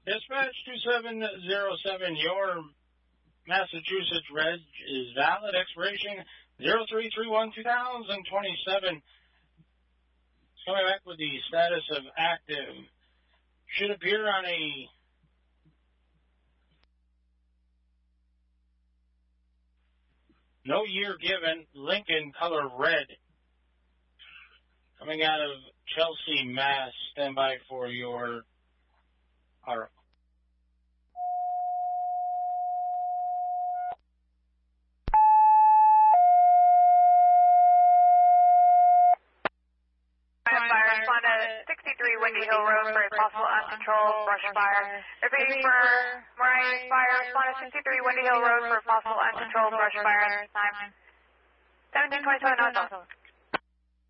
Dispatch 2707, your Massachusetts reg is valid, expiration 03/31/2027. Coming back with the status of active. Should appear on a no year given Lincoln color red. Coming out of Chelsea, Mass. Stand by for your article. Fire, respond to 63 Windy Hill Road for a possible uncontrolled brush fire. Repeating for Mariah Fire, respond to 63 Windy Hill Road for a possible uncontrolled brush fire. Time 17:27.